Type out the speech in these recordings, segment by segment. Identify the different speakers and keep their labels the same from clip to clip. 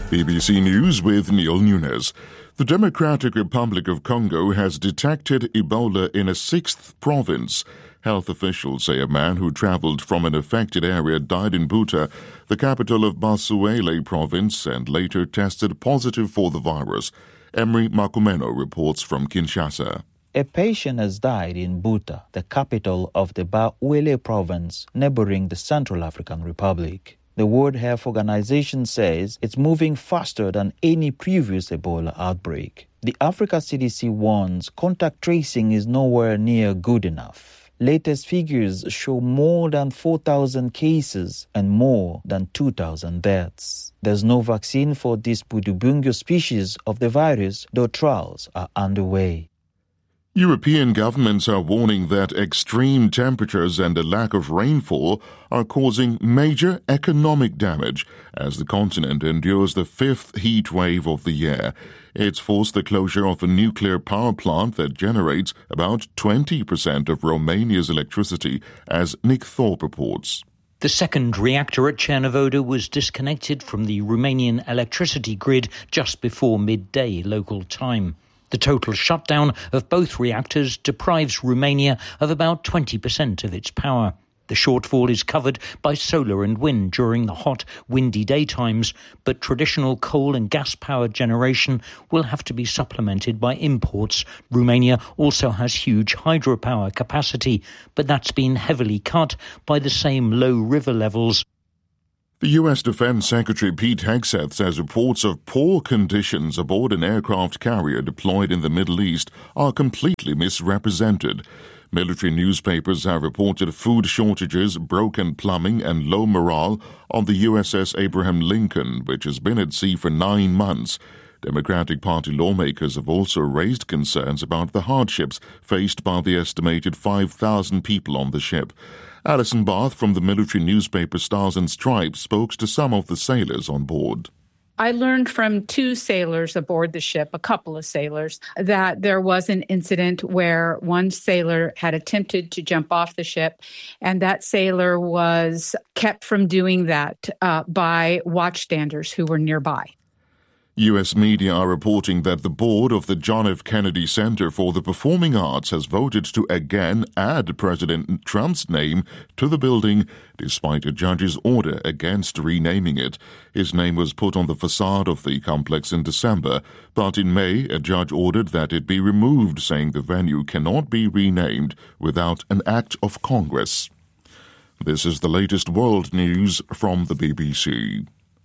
Speaker 1: BBC News with Neil Nunes. The Democratic Republic of Congo has detected Ebola in a sixth province. Health officials say a man who travelled from an affected area died in Buta, the capital of Basuele province, and later tested positive for the virus. Emery Makumeno reports from Kinshasa.
Speaker 2: A patient has died in Buta, the capital of the Basuele province, neighboring the Central African Republic. The World Health Organization says it's moving faster than any previous Ebola outbreak. The Africa CDC warns contact tracing is nowhere near good enough. Latest figures show more than 4,000 cases and more than 2,000 deaths. There's no vaccine for this Budibungo species of the virus, though trials are underway.
Speaker 1: European governments are warning that extreme temperatures and a lack of rainfall are causing major economic damage as the continent endures the fifth heat wave of the year. It's forced the closure of a nuclear power plant that generates about 20% of Romania's electricity, as Nick Thorpe reports.
Speaker 3: The second reactor at Cernavodă was disconnected from the Romanian electricity grid just before midday local time. The total shutdown of both reactors deprives Romania of about 20% of its power. The shortfall is covered by solar and wind during the hot, windy daytimes, but traditional coal and gas power generation will have to be supplemented by imports. Romania also has huge hydropower capacity, but that's been heavily cut by the same low river levels.
Speaker 1: The U.S. Defense Secretary Pete Hegseth says reports of poor conditions aboard an aircraft carrier deployed in the Middle East are completely misrepresented. Military newspapers have reported food shortages, broken plumbing, and low morale on the USS Abraham Lincoln, which has been at sea for 9 months. Democratic Party lawmakers have also raised concerns about the hardships faced by the estimated 5,000 people on the ship. Alison Barth from the military newspaper Stars and Stripes spoke to some of the sailors on board.
Speaker 4: I learned from 2 sailors aboard the ship, a couple of sailors, that there was an incident where one sailor had attempted to jump off the ship, and that sailor was kept from doing that by watchstanders who were nearby.
Speaker 1: U.S. media are reporting that the board of the John F. Kennedy Center for the Performing Arts has voted to again add President Trump's name to the building, despite a judge's order against renaming it. His name was put on the facade of the complex in December, but in May, a judge ordered that it be removed, saying the venue cannot be renamed without an act of Congress. This is the latest world news from the BBC.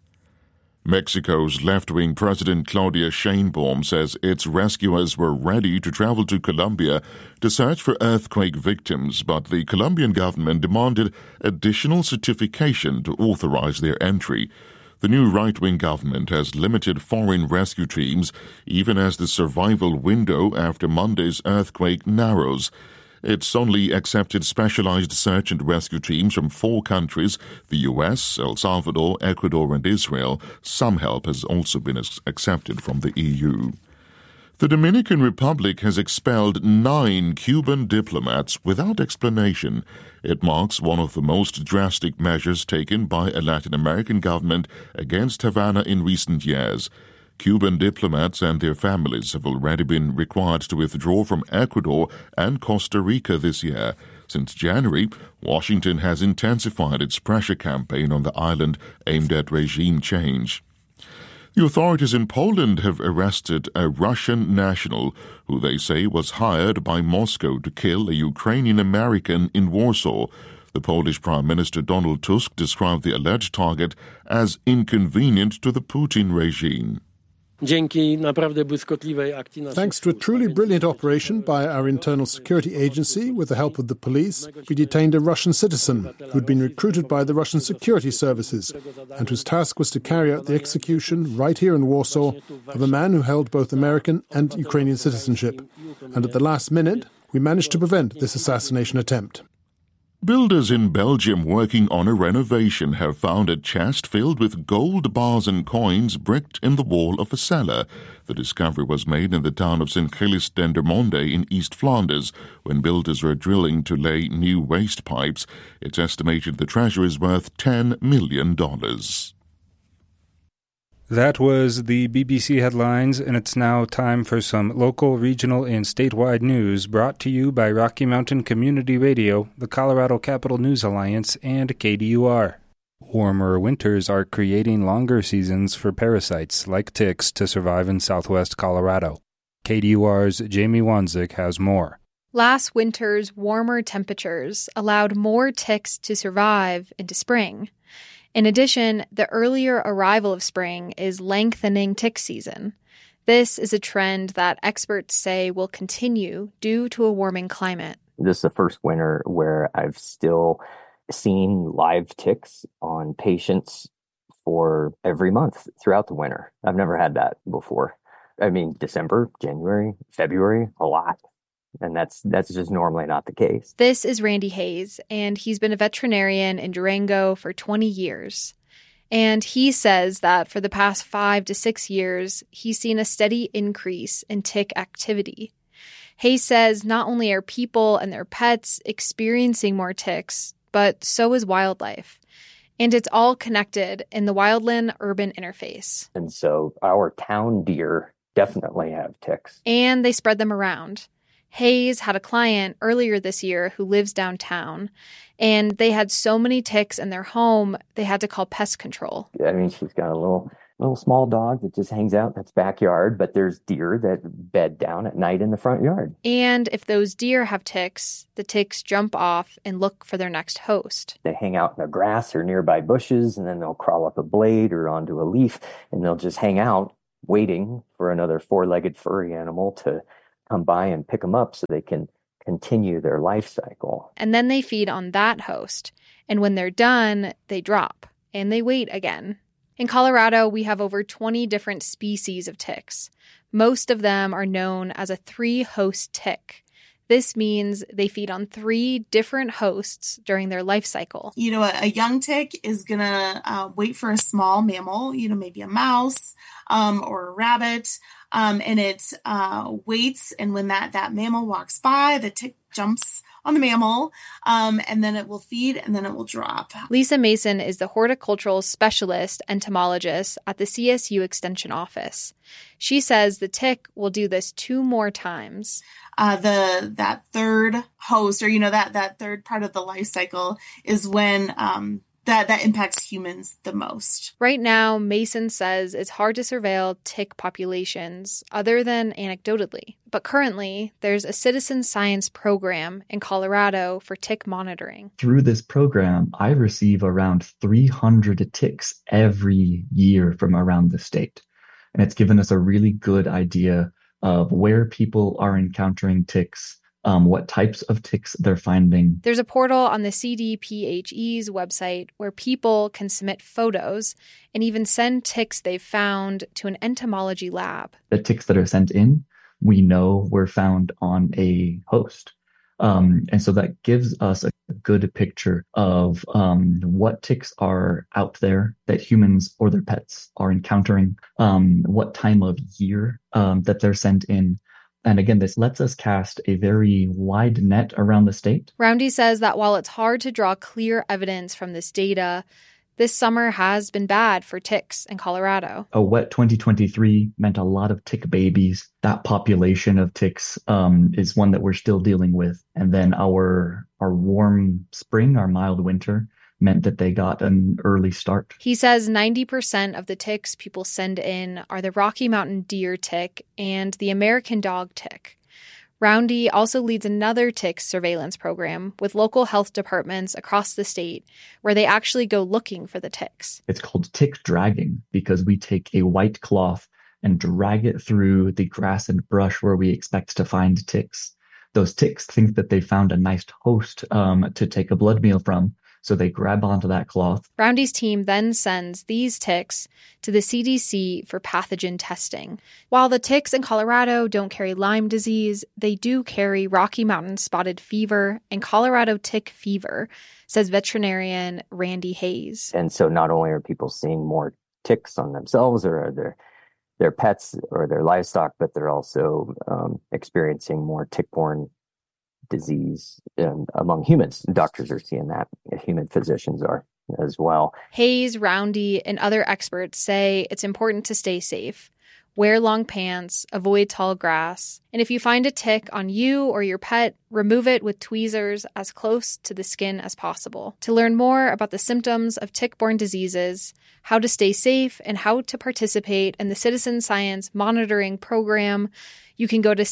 Speaker 1: Mexico's left-wing President Claudia Sheinbaum says its rescuers were ready to travel to Colombia to search for earthquake victims, but the Colombian government demanded additional certification to authorize their entry. The new right-wing government has limited foreign rescue teams, even as the survival window after Monday's earthquake narrows. It's only accepted specialized search and rescue teams from 4 countries, the U.S., El Salvador, Ecuador and Israel. Some help has also been accepted from the EU. The Dominican Republic has expelled 9 Cuban diplomats without explanation. It marks one of the most drastic measures taken by a Latin American government against Havana in recent years. Cuban diplomats and their families have already been required to withdraw from Ecuador and Costa Rica this year. Since January, Washington has intensified its pressure campaign on the island aimed at regime change. The authorities in Poland have arrested a Russian national who they say was hired by Moscow to kill a Ukrainian American in Warsaw. The Polish Prime Minister Donald Tusk described the alleged target as inconvenient to the Putin regime.
Speaker 5: Thanks to a truly brilliant operation by our internal security agency with the help of the police, we detained a Russian citizen who'd been recruited by the Russian security services and whose task was to carry out the execution right here in Warsaw of a man who held both American and Ukrainian citizenship. And at the last minute, we managed to prevent this assassination attempt.
Speaker 1: Builders in Belgium working on a renovation have found a chest filled with gold bars and coins bricked in the wall of a cellar. The discovery was made in the town of St. Gilles Dendermonde in East Flanders when builders were drilling to lay new waste pipes. It's estimated the treasure is worth $10 million.
Speaker 6: That was the BBC headlines, and it's now time for some local, regional, and statewide news brought to you by Rocky Mountain Community Radio, the Colorado Capital News Alliance, and KDUR. Warmer winters are creating longer seasons for parasites like ticks to survive in southwest Colorado. KDUR's Jamie Wanzik has more.
Speaker 7: Last winter's warmer temperatures allowed more ticks to survive into spring. In addition, the earlier arrival of spring is lengthening tick season. This is a trend that experts say will continue due to a warming climate.
Speaker 8: This is the first winter where I've still seen live ticks on patients for every month throughout the winter. I've never had that before. I mean, December, January, February, a lot. And that's just normally not the case.
Speaker 7: This is Randy Hayes, and he's been a veterinarian in Durango for 20 years. And he says that for the past 5 to 6 years, he's seen a steady increase in tick activity. Hayes says not only are people and their pets experiencing more ticks, but so is wildlife. And it's all connected in the wildland-urban interface.
Speaker 8: And so our town deer definitely have ticks.
Speaker 7: And they spread them around. Hayes had a client earlier this year who lives downtown, and they had so many ticks in their home, they had to call pest control.
Speaker 8: I mean, she's got a little small dog that just hangs out in its backyard, but there's deer that bed down at night in the front yard.
Speaker 7: And if those deer have ticks, the ticks jump off and look for their next host.
Speaker 8: They hang out in the grass or nearby bushes, and then they'll crawl up a blade or onto a leaf, and they'll just hang out waiting for another four-legged furry animal to come by and pick them up so they can continue their life cycle.
Speaker 7: And then they feed on that host. And when they're done, they drop and they wait again. In Colorado, we have over 20 different species of ticks. Most of them are known as a 3-host tick. This means they feed on 3 different hosts during their life cycle.
Speaker 9: You know, a young tick is going to wait for a small mammal, maybe a mouse or a rabbit. And it waits, and when that mammal walks by, the tick jumps on the mammal, and then it will feed, and then it will drop.
Speaker 7: Lisa Mason is the horticultural specialist entomologist at the CSU Extension Office. She says the tick will do this 2 more times.
Speaker 9: That third host, or that third part of the life cycle, is when that impacts humans the most.
Speaker 7: Right now, Mason says it's hard to surveil tick populations other than anecdotally. But currently, there's a citizen science program in Colorado for tick monitoring.
Speaker 10: Through this program, I receive around 300 ticks every year from around the state. And it's given us a really good idea of where people are encountering ticks, what types of ticks they're finding.
Speaker 7: There's a portal on the CDPHE's website where people can submit photos and even send ticks they've found to an entomology lab.
Speaker 10: The ticks that are sent in, we know were found on a host. And so that gives us a good picture of what ticks are out there that humans or their pets are encountering, what time of year that they're sent in. And again, this lets us cast a very wide net around the state.
Speaker 7: Roundy says that while it's hard to draw clear evidence from this data, this summer has been bad for ticks in Colorado.
Speaker 10: A wet 2023 meant a lot of tick babies. That population of ticks is one that we're still dealing with. And then our warm spring, our mild winter, meant that they got an early start.
Speaker 7: He says 90% of the ticks people send in are the Rocky Mountain deer tick and the American dog tick. Roundy also leads another tick surveillance program with local health departments across the state where they actually go looking for the ticks.
Speaker 10: It's called tick dragging because we take a white cloth and drag it through the grass and brush where we expect to find ticks. Those ticks think that they found a nice host to take a blood meal from. So they grab onto that cloth.
Speaker 7: Roundy's team then sends these ticks to the CDC for pathogen testing. While the ticks in Colorado don't carry Lyme disease, they do carry Rocky Mountain spotted fever and Colorado tick fever, says veterinarian Randy Hayes.
Speaker 8: And so not only are people seeing more ticks on themselves or their pets or their livestock, but they're also experiencing more tick-borne disease among humans. Doctors are seeing that. Human physicians are. as well.
Speaker 7: Hayes, Roundy, and other experts say it's important to stay safe. Wear long pants, avoid tall grass, and if you find a tick on you or your pet, remove it with tweezers as close to the skin as possible. To learn more about the symptoms of tick-borne diseases, how to stay safe, and how to participate in the Citizen Science Monitoring Program, you can go to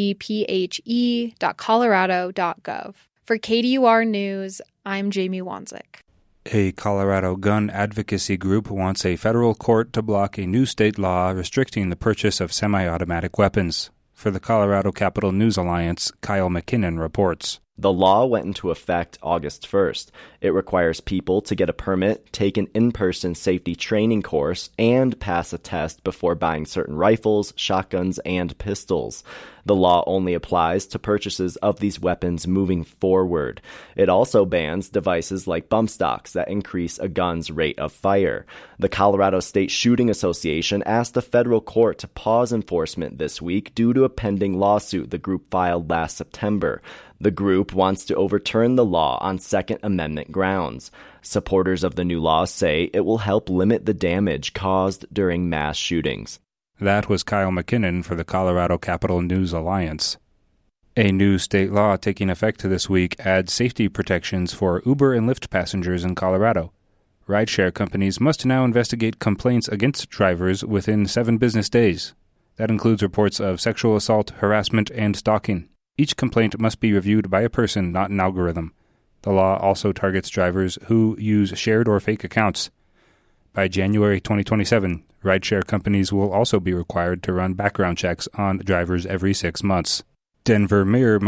Speaker 7: cdphe.colorado.gov. For KDUR News, I'm Jamie Wanzik.
Speaker 6: A Colorado gun advocacy group wants a federal court to block a new state law restricting the purchase of semi-automatic weapons. For the Colorado Capital News Alliance, Kyle McKinnon reports.
Speaker 11: The law went into effect August 1st. It requires people to get a permit, take an in-person safety training course, and pass a test before buying certain rifles, shotguns, and pistols. The law only applies to purchases of these weapons moving forward. It also bans devices like bump stocks that increase a gun's rate of fire. The Colorado State Shooting Association asked the federal court to pause enforcement this week due to a pending lawsuit the group filed last September. The group wants to overturn the law on Second Amendment grounds. Supporters of the new law say it will help limit the damage caused during mass shootings.
Speaker 6: That was Kyle McKinnon for the Colorado Capital News Alliance. A new state law taking effect this week adds safety protections for Uber and Lyft passengers in Colorado. Rideshare companies must now investigate complaints against drivers within 7 business days. That includes reports of sexual assault, harassment, and stalking. Each complaint must be reviewed by a person, not an algorithm. The law also targets drivers who use shared or fake accounts. By January 2027, rideshare companies will also be required to run background checks on drivers every 6 months. Denver Mayor